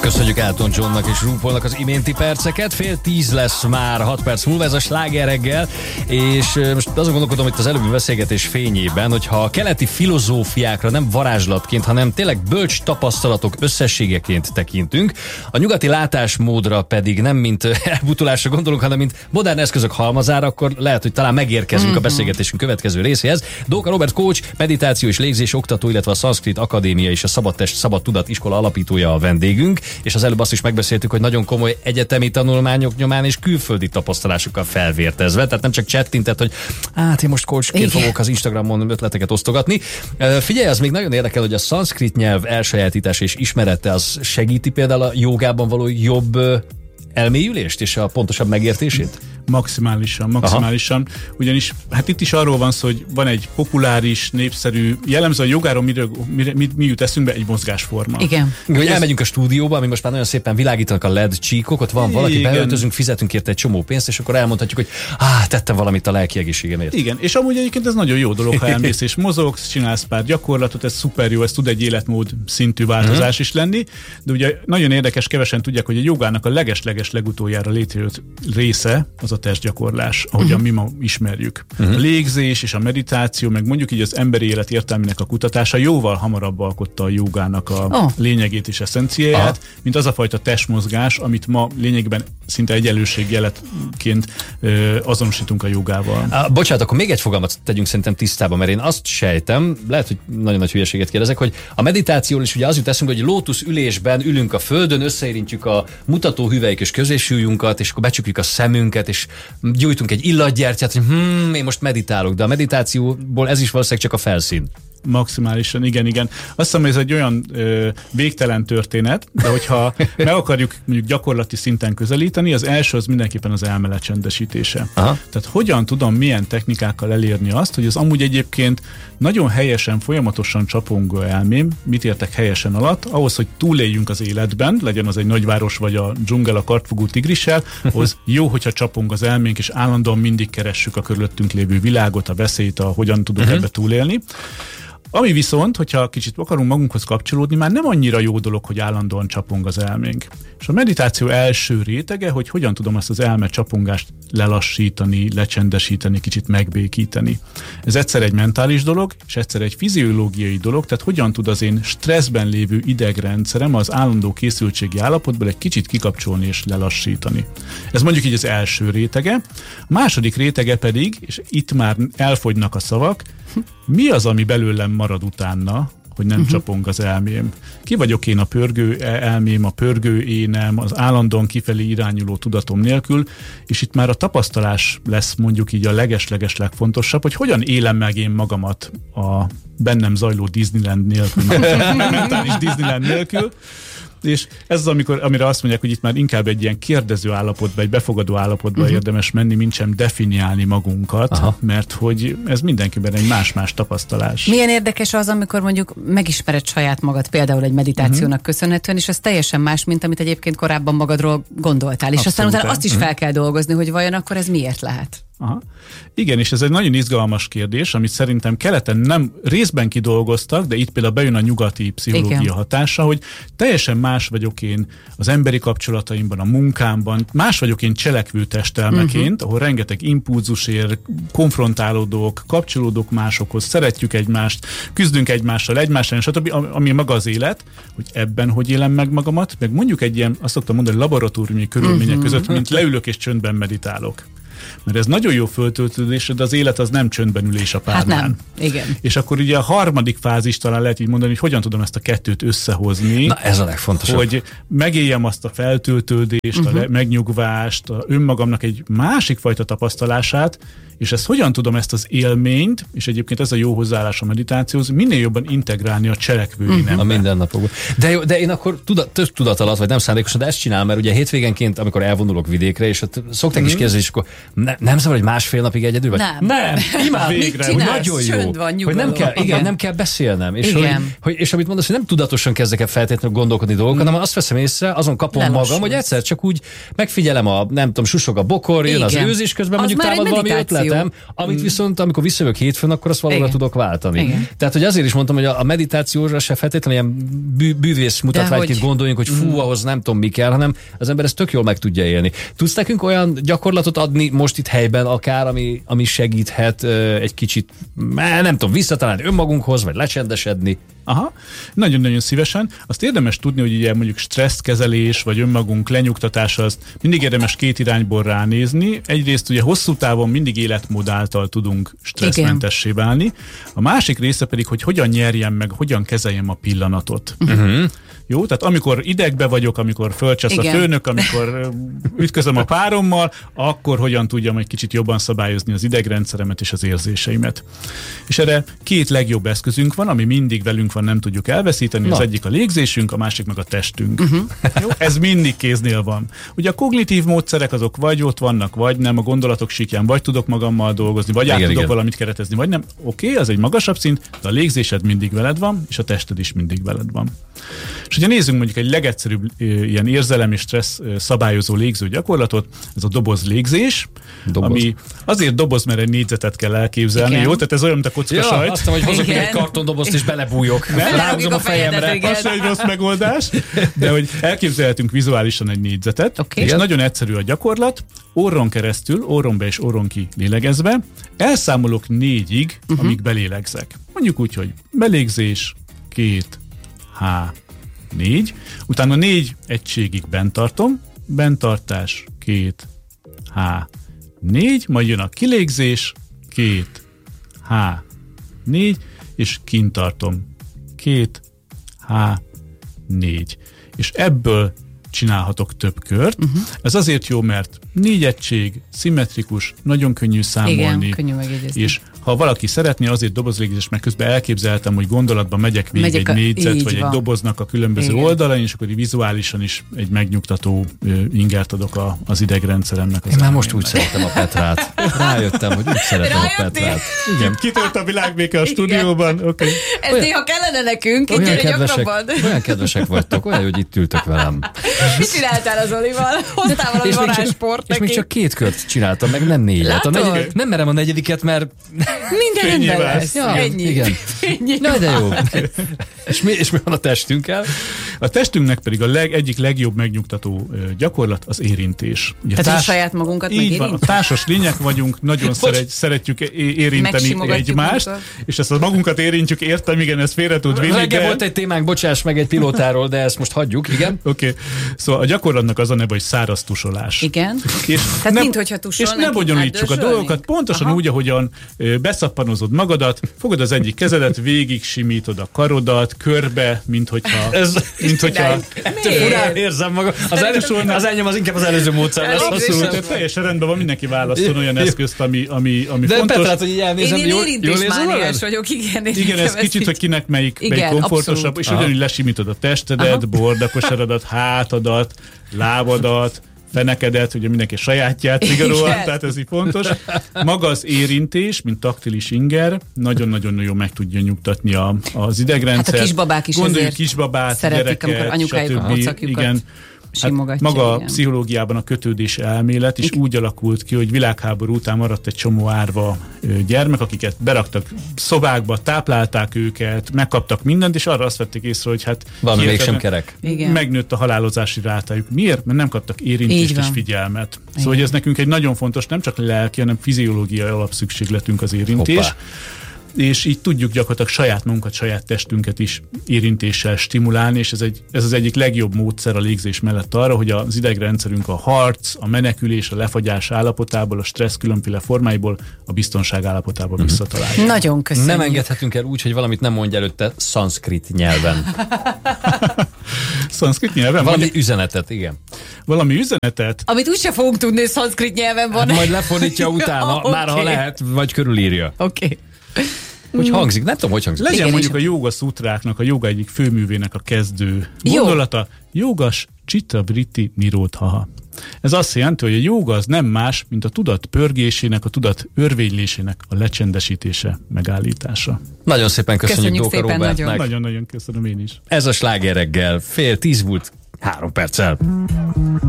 Köszönjük Elton Johnnak és RuPaulnak az iménti perceket. 9:30 lesz már, 6 perc múlva, ez a Sláger reggel, és most azon gondolkodom itt az előbbi beszélgetés fényében, hogyha a keleti filozófiákra nem varázslatként, hanem tényleg bölcs tapasztalatok összességeként tekintünk, a nyugati látásmódra pedig nem mint elbutulásra gondolunk, hanem mint modern eszközök halmazára, akkor lehet, hogy talán megérkezünk a beszélgetésünk következő részéhez. Dóka Robert coach, meditáció és légzés oktató, illetve a Szanszkrit Akadémia és a Szabad Test, Szabad Tudat iskola alapítója a vendégünk, és az előbb azt is megbeszéltük, hogy nagyon komoly egyetemi tanulmányok nyomán és külföldi tapasztalásokkal felvértezve, tehát nem csak csettintett, hogy hát én most coachként fogok az Instagramon ötleteket osztogatni. Figyelj, az még nagyon érdekel, hogy a szanszkrit nyelv elsajátítása és ismerete az segíti például a jogában való jobb elmélyülést és a pontosabb megértését? Maximálisan. Ugyanis hát itt is arról van szó, hogy van egy populáris, népszerű, jellemző a jogáról mi jut eszünkbe, egy mozgásforma. Igen. Hogy elmegyünk a stúdióba, ami most már nagyon szépen világítanak a LED csíkok, ott van valaki, beöltözünk, fizetünk érte egy csomó pénzt, és akkor elmondhatjuk, hogy tettem valamit a lelki egészségemért. Igen, és amúgy egyébként ez nagyon jó dolog, ha elmész és mozogsz, csinálsz pár gyakorlatot, ez szuper jó, ez tud egy életmód szintű változás is lenni, de ugye nagyon érdekes, kevesen tudják, hogy a jogának a leges legutoljára létrejött része az a testgyakorlás, ahogyan mi ma ismerjük. A légzés és a meditáció, meg mondjuk így az emberi élet értelmének a kutatása jóval hamarabb alkotta a jogának a lényegét és eszenciáját, mint az a fajta testmozgás, amit ma lényegben szinte egyenlőségjeletként azonosítunk a jogával. Bocsánat, akkor még egy fogalmat tegyünk szerintem tisztába, mert én azt sejtem, lehet, hogy nagyon nagy hülyeséget kérdezek, hogy a meditációról is ugye az jut eszünkbe, hogy lótusz ülésben ülünk a földön, összeérintjük a mutatóhüvelyk és középsúlyunkat, és akkor becsukjuk a szemünket, és gyújtunk egy illatgyertyát, hogy én most meditálok, de a meditációból ez is valószínűleg csak a felszín. Maximálisan, igen. Azt hiszem, hogy ez egy olyan végtelen történet, de hogyha meg akarjuk mondjuk gyakorlati szinten közelíteni, az első az mindenképpen az elme lecsendesítése. Tehát hogyan tudom milyen technikákkal elérni azt, hogy az amúgy egyébként nagyon helyesen, folyamatosan csapongó elmém, mit értek helyesen alatt, ahhoz, hogy túléljünk az életben, legyen az egy nagyváros vagy a dzsungel a kartfogó tigrissel, ahhoz jó, hogyha csapong az elménk, és állandóan mindig keressük a körülöttünk lévő világot, a veszélyt, hogyan tudunk ebbe túlélni. Ami viszont, hogyha kicsit akarunk magunkhoz kapcsolódni, már nem annyira jó dolog, hogy állandóan csapong az elménk. És a meditáció első rétege, hogy hogyan tudom ezt az elme csapongást lelassítani, lecsendesíteni, kicsit megbékíteni. Ez egyszer egy mentális dolog, és egyszer egy fiziológiai dolog, tehát hogyan tud az én stresszben lévő idegrendszerem az állandó készültségi állapotból egy kicsit kikapcsolni és lelassítani. Ez mondjuk így az első rétege. A második rétege pedig, és itt már elfogynak a szavak, mi az, ami belőlem marad utána, hogy nem csapong az elmém? Ki vagyok én a pörgő elmém, a pörgő énem, az állandóan kifelé irányuló tudatom nélkül, és itt már a tapasztalás lesz mondjuk így a leges legfontosabb, hogy hogyan élem meg én magamat a bennem zajló Disneyland nélkül, mentális Disneyland nélkül. És ez az, amire azt mondják, hogy itt már inkább egy ilyen kérdező állapotba, egy befogadó állapotba érdemes menni, mint sem definiálni magunkat, mert hogy ez mindenkiben egy más-más tapasztalás. Milyen érdekes az, amikor mondjuk megismered saját magad, például egy meditációnak köszönhetően, és az teljesen más, mint amit egyébként korábban magadról gondoltál. És aztán utána azt is fel kell dolgozni, hogy vajon akkor ez miért lehet. Igen, és ez egy nagyon izgalmas kérdés, amit szerintem keleten nem részben kidolgoztak, de itt például bejön a nyugati pszichológia hatása, hogy teljesen más vagyok én az emberi kapcsolataimban, a munkámban, más vagyok én cselekvő testelmeként, ahol rengeteg impulzus ér, konfrontálódok, kapcsolódok másokhoz, szeretjük egymást, küzdünk egymással, stb., ami maga az élet, hogy ebben hogy élem meg magamat, meg mondjuk egy ilyen, azt szoktam mondani, laboratóriumi körülmények között, mint leülök és csöndben meditálok. Mert ez nagyon jó föltöltődés, de az élet az nem csöndben ülés a párnán. Hát nem, igen. És akkor ugye a harmadik fázis talán lehet így mondani, hogy hogyan tudom ezt a kettőt összehozni. Na ez a legfontosabb. Hogy megéljem azt a feltöltődést, a megnyugvást, önmagamnak egy másik fajta tapasztalását, és ezt hogyan tudom ezt az élményt, és egyébként ez a jó hozzáállás a meditációhoz, minél jobban integrálni a cselekvőinembe. A mindennapokban. De én akkor tudat alatt, vagy nem szándékosan, de ezt csinálom, mert ugye hétvégenként, amikor elvonulok vidékre, és ott szokták is kérdezni, és akkor nem szabad, hogy másfél napig egyedül vagy? Nem. Imádom. Végre. Hogy nagyon jó. Csönd van, hogy nem kell, igen, nem kell beszélnem. És, és amit mondasz, hogy nem tudatosan kezdek el feltétlenül gondolkodni dolgokon, hanem azt veszem észre, azon kapom magam, hogy egyszer csak úgy megfigyelem nem tudom, susog a bokor, jön az őzés közben, az mondjuk támad valami ötletem, amit viszont amikor visszajövök hétfőn, akkor azt valóra tudok váltani. Igen. Tehát, hogy azért is mondtam, hogy a meditációra se feltétlenül ilyen bűvész mutatványként gondoljunk, hogy fú, ahhoz nem tudom mi kell, hanem az ember ezt tök jól meg tudja élni. Tudsz nekünk olyan gyakorlatot adni most itt helyben akár, ami segíthet egy kicsit, nem tudom, visszatalálni önmagunkhoz, vagy lecsendesedni? Aha, nagyon-nagyon szívesen. Azt érdemes tudni, hogy ugye mondjuk stresszkezelés, vagy önmagunk lenyugtatása, azt mindig érdemes két irányból ránézni. Egyrészt ugye hosszú távon mindig életmód által tudunk stresszmentessé válni. A másik része pedig, hogy hogyan nyerjem meg, hogyan kezeljem a pillanatot. Jó, tehát amikor idegbe vagyok, amikor fölcsesz a főnök, amikor ütközöm a párommal, akkor hogyan tudjam egy kicsit jobban szabályozni az idegrendszeremet és az érzéseimet. És erre két legjobb eszközünk van, ami mindig velünk van, nem tudjuk elveszíteni. Az egyik a légzésünk, a másik meg a testünk. Jó? Ez mindig kéznél van. Ugye a kognitív módszerek azok vagy ott vannak, vagy nem, a gondolatok síkján, vagy tudok magammal dolgozni, vagy át tudok valamit keretezni, vagy nem. Oké, az egy magasabb szint, de a légzésed mindig veled van, és a tested is mindig veled van. És ugye nézzünk mondjuk egy legegyszerűbb ilyen érzelem és stressz szabályozó légző gyakorlatot, ez a doboz légzés, ami azért doboz, mert egy négyzetet kell elképzelni, jó? Tehát ez olyan, mint a kocka sajt. Azt mondom, hogy hozok egy kartondobozt és belebújok. Ráhúzom a fejemre. Az egy rossz megoldás, de hogy elképzelhetünk vizuálisan egy négyzetet, és nagyon egyszerű a gyakorlat, orron keresztül, orron be és orron ki lélegezve, elszámolok 4-ig, amíg belélegzek. Mondjuk úgy, hogy belégzés, 2, H, 4, utána 4 egységig bent tartom, bentartás, 2, H, 4, majd jön a kilégzés, 2, H, 4, és kint tartom, 2, H, 4. És ebből csinálhatok több kört. Ez azért jó, mert 4 egység, szimmetrikus, nagyon könnyű számolni. Igen, könnyű megjegyezni. És ha valaki szeretné, azért dobozlégzés, mert közben elképzeltem, hogy gondolatban megyek végig egy négyzet, vagy egy doboznak a különböző oldalain, és akkor vizuálisan is egy megnyugtató ingert adok az idegrendszeremnek. Én már most úgy szeretem a Petrát. Rájöttem, hogy úgy szeretem a Petrát. Igen. Kitört a világbéke a stúdióban. Okay. Ez néha kellene nekünk, olyan kedvesek vagytok, olyan, hogy itt ültök velem. Mit csináltál az Olival? Hoztál valami varázsport neki. És még csak 2 kört csináltam, meg nem 4-et. Nem merem a 4-et, mert minden rendben lesz. Ja, ennyi. Igen. Na, de jó. És mi van a testünkkel? A testünknek pedig egyik legjobb megnyugtató gyakorlat az érintés. Ugye tehát saját magunkat megérintjük? Így van, társas lények vagyunk, nagyon szeretjük érinteni egymást, és ezt a magunkat érintjük, értem, igen, ez félre tud vinni. Reggel volt egy témánk, bocsáss meg, egy pilótáról, de ezt most hagyjuk, igen. Oké. Szóval a gyakorlatnak az a neve, hogy száraz tusolás. Igen. Tehát minthogyha tusolnak. És ne bonyolítsuk a dolgokat, pontosan úgy, ahogyan beszappanozod magadat, fogod az egyik kezedet, végig simítod a karodat, körbe, minthogyha furán érzem magam. Az enyém az inkább az előző módszer lesz. Abszolút, teljesen rendben van, mindenki válaszol olyan eszközt, ami fontos. De Petrát, hogy így elnézem, én érintésmániás vagyok, igen. Igen, ez kicsit, hogy kinek melyik komfortosabb, és ugyanúgy lesimítod a testedet, bordakosaradat, hátadat, lábadat, fenekedet, ugye mindenki sajátját szigorúan, tehát ez így fontos. Maga az érintés, mint taktilis inger, nagyon-nagyon jól meg tudja nyugtatni az idegrendszert. Hát a kisbabák is gondoljuk kisbabát, szeretik, gyereket, amikor anyukájuk a hocakjukat. Igen. Hát maga a pszichológiában a kötődés elmélet is úgy alakult ki, hogy világháború után maradt egy csomó árva gyermek, akiket beraktak szobákba, táplálták őket, megkaptak mindent, és arra azt vették észre, hogy hát valami mégsem kerek. Megnőtt a halálozási rátájuk. Miért? Mert nem kaptak érintést és figyelmet. Szóval hogy ez nekünk egy nagyon fontos, nem csak lelki, hanem fiziológiai alapszükségletünk az érintés. Hoppá. És így tudjuk gyakorlatilag saját magunkat, saját testünket is érintéssel stimulálni, és ez az egyik legjobb módszer a légzés mellett arra, hogy az idegrendszerünk a harc, a menekülés, a lefagyás állapotából, a stressz különféle formáiból a biztonság állapotába visszatalálja. Nagyon köszönjük. Nem engedhetünk el úgy, hogy valamit nem mondj előtte szanszkrit nyelven. Szanszkrit nyelven? Valami üzenetet, igen. Valami üzenetet? Amit úgyse fogunk tudni, hogy szanszkrit nyelven van. Hát majd lefordítja utána, már ha lehet, vagy körülírja. Oké. Hogy hangzik? Nem tudom, hogy hangzik. Legyen igen, mondjuk a jóga szutráknak, a jóga egyik főművének a kezdő gondolata. Jógas Chitta Vritti Nirodhaha. Ez azt jelenti, hogy a jóga az nem más, mint a tudat pörgésének, a tudat örvénylésének a lecsendesítése, megállítása. Nagyon szépen köszönjük Dóka Róbertnek. Nagyon-nagyon köszönöm én is. Ez a Sláger reggel, 9:30 múlt 3 perccel.